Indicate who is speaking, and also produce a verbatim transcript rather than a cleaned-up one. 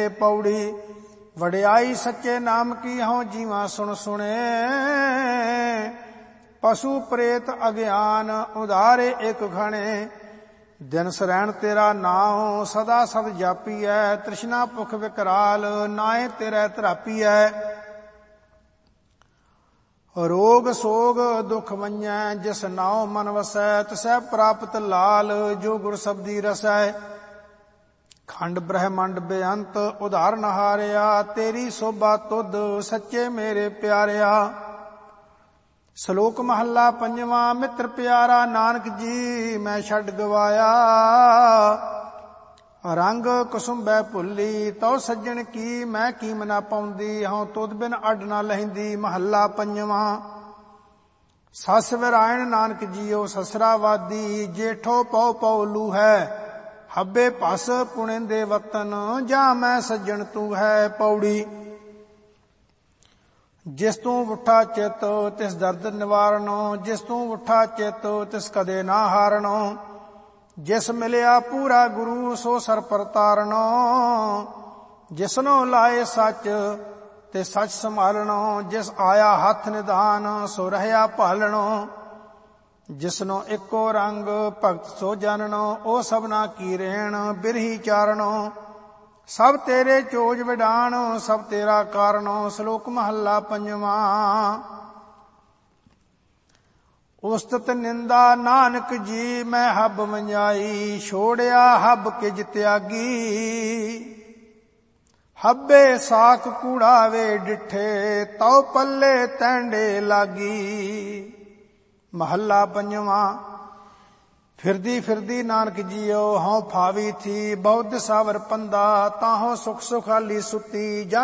Speaker 1: पौड़ी। वडियाई सच्चे नाम की हूँ जीवा सुन सुने, पशु प्रेत अज्ञान उधारे एक घणे। दिन सरैण तेरा नाम सदा सद जापी है, तृष्णा भुख विकराल नाए तेरे धरापी है। रोग सोग दुख वंजै जिस नाव मन वसै, तसै प्राप्त लाल जो गुर शब्दी रसै। खंड ब्रह्मंड बेअंत उदाहरण हारिया, तेरी शोभा तुध सच्चे मेरे प्यारिया। श्लोक महला पंजवा। मित्र प्यारा नानक जी मैं छड़ गवाया, रंग कुसुम्बै भुल्ली तौ सज्जन की। मैं कीम ना पाउंदी हूँ तुद बिन अड ना लहिंदी। महला पंजवा। सस विरायण नानक जीओ ससरावादी, जेठो पौ पौ लू है हब्बे पस पुणेंदे वतन। जा मैं सज्जन तू है पौड़ी। जिस तू उठा चित तिस दर्द निवारणो, जिस तू उठा चित तिस कदे ना हारणो। जिस मिलिया पूरा गुरु सो सर पर तारणो, जिसनो लाए सच ते सच संभालणो। जिस आया हथ निधान सो रहया भालणो, जिसनो इको रंग भगत सो जानणो। ओ सबना की रेण बिरही चारणो, सब तेरे चोज विडाण सब तेरा कारणो। श्लोक महला पंजवा। उस्तत निंदा नानक जी मैं हब मंजाई, छोड़िया हब किज त्यागी। हब्बे साख कूड़ावे डिठे तौ पल्ले तैंडे लागी। महला पंजवा। फिरदी फिरदी नानक जीओ हूँ फावी थी, बहुत सावर पंदा ताहों सुख सुखाली सुती।